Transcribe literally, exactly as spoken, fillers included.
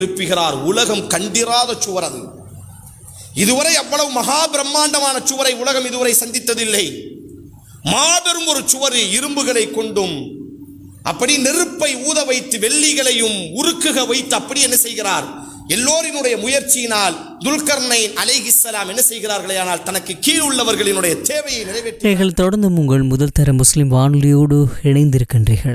எழுப்புகிறார். உலகம் கண்டிராத சுவர் அது. இதுவரை அவ்வளவு மகா பிரம்மாண்டமான சுவரை உலகம் இதுவரை சந்தித்ததில்லை. மாபெரும் ஒரு சுவர், இரும்புகளை கொண்டும் அப்படி நெருப்பை ஊத வைத்து வெள்ளிகளையும் உருக்குக வைத்து அப்படி என்ன செய்கிறார், எல்லோரினுடைய முயற்சியினால் துல்கர்னைன் அலைஹிஸ்ஸலாம் என்ன செய்கிறார்களே, ஆனால் தனக்கு கீழ் உள்ளவர்களினுடைய தேவையை நிறைவேற்ற. தொடர்ந்து உங்கள் முதல் தர முஸ்லிம் வானொலியோடு இணைந்திருக்கின்றீர்கள்.